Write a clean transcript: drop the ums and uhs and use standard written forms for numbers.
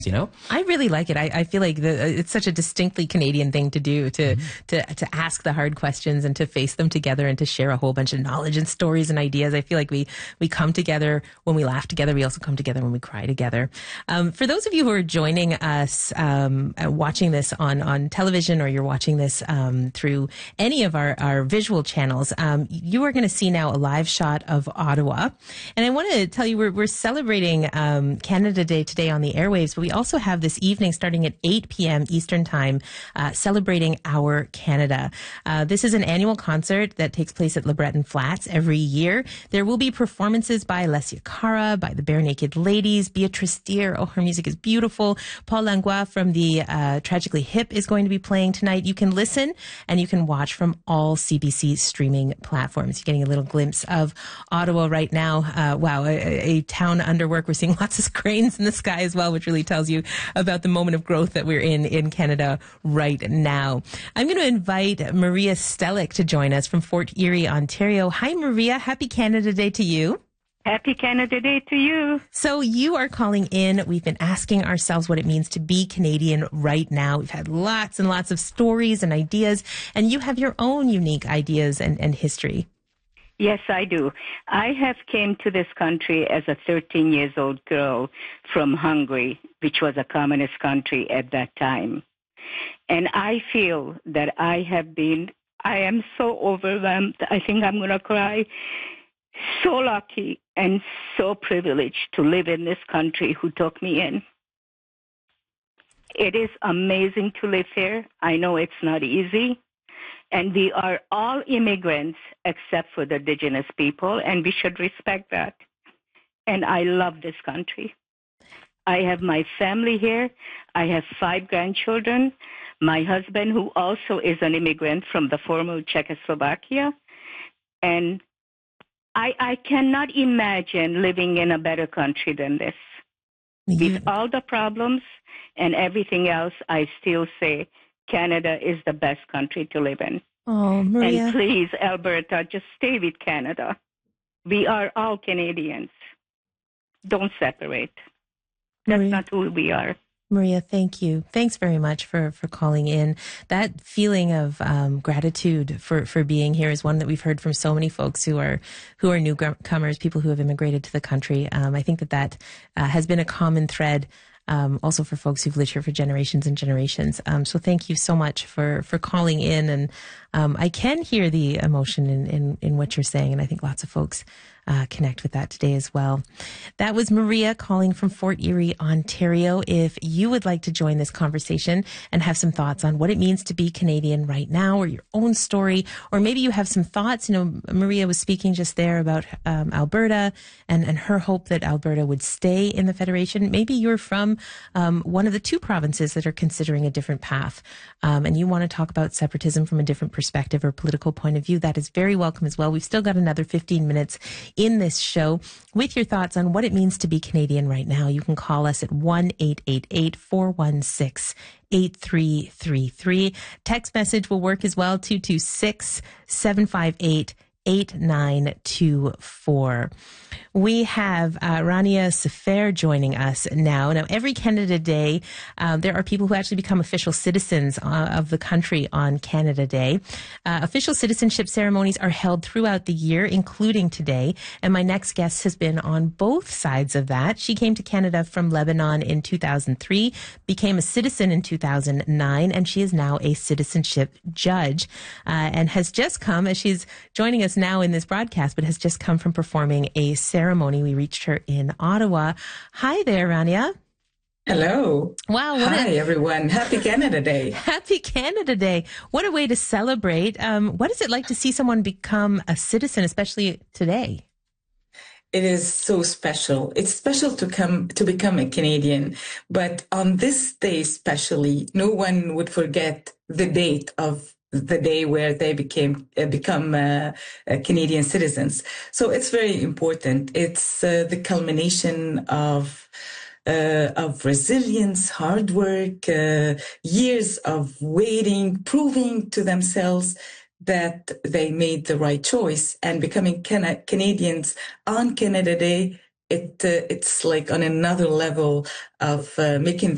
I really like it. I feel like it's such a distinctly Canadian thing to do, to ask the hard questions and to face them together and to share a whole bunch of knowledge and stories and ideas. I feel like we come together when we laugh together. We also come together when we cry together. For those of you who are joining us, watching this on television, or you're watching this through any of our visual channels, you are going to see now a live shot of Ottawa. And I want to tell you, we're celebrating Canada Day today on the airwaves, but we also have this evening starting at 8 p.m. Eastern Time, celebrating Our Canada. This is an annual concert that takes place at LeBreton Flats every year. There will be performances by Alessia Cara, by the Bare Naked Ladies, Beatrice Deer. Oh, her music is beautiful. Paul Langlois from the Tragically Hip is going to be playing tonight. You can listen and you can watch from all CBC streaming platforms. You're getting a little glimpse of Ottawa right now. Wow, a town under work. We're seeing lots of cranes in the sky as well, which really tells you about the moment of growth that we're in Canada right now. I'm going to invite Maria Stellick to join us from Fort Erie, Ontario. Hi, Maria. Happy Canada Day to you. Happy Canada Day to you. So you are calling in. We've been asking ourselves what it means to be Canadian right now. We've had lots and lots of stories and ideas, and you have your own unique ideas and history. Yes, I do. I have came to this country as a 13 years old girl from Hungary, which was a communist country at that time. And I feel that I am so overwhelmed. I think I'm going to cry. So lucky and so privileged to live in this country who took me in. It is amazing to live here. I know it's not easy. And we are all immigrants except for the indigenous people, and we should respect that. And I love this country. I have my family here. I have 5 grandchildren. My husband, who also is an immigrant from the former Czechoslovakia. And I cannot imagine living in a better country than this. Yeah. With all the problems and everything else, I still say Canada is the best country to live in. Oh, Maria. And please, Alberta, just stay with Canada. We are all Canadians. Don't separate. That's Maria. Not who we are. Maria, thank you. Thanks very much for calling in. That feeling of gratitude for being here is one that we've heard from so many folks who are newcomers, people who have immigrated to the country. I think that has been a common thread. Also for folks who've lived here for generations and generations. So thank you so much for calling in. And I can hear the emotion in what you're saying. And I think lots of folks connect with that today as well. That was Maria calling from Fort Erie, Ontario. If you would like to join this conversation and have some thoughts on what it means to be Canadian right now, or your own story, or maybe you have some thoughts, Maria was speaking just there about Alberta and her hope that Alberta would stay in the Federation. Maybe you're from one of the 2 provinces that are considering a different path, and you want to talk about separatism from a different perspective or political point of view. That is very welcome as well. We've still got another 15 minutes in this show with your thoughts on what it means to be Canadian right now. You can call us at 1-888-416-8333. Text message will work as well, 226-758-8924. We have Rania Sefer joining us now. Now, every Canada Day, there are people who actually become official citizens of the country on Canada Day. Official citizenship ceremonies are held throughout the year, including today. And my next guest has been on both sides of that. She came to Canada from Lebanon in 2003, became a citizen in 2009, and she is now a citizenship judge, and has just come, as she's joining us now in this broadcast, but has just come from performing a ceremony. We reached her in Ottawa. Hi there, Rania. Hello. Wow. Hi, everyone. Happy Canada Day. Happy Canada Day. What a way to celebrate. What is it like to see someone become a citizen, especially today? It is so special. It's special to become a Canadian. But on this day especially, no one would forget the date of the day where they become Canadian citizens. So it's very important. It's the culmination of resilience, hard work, years of waiting, proving to themselves that they made the right choice, and becoming Canadians on Canada Day. It's like on another level of making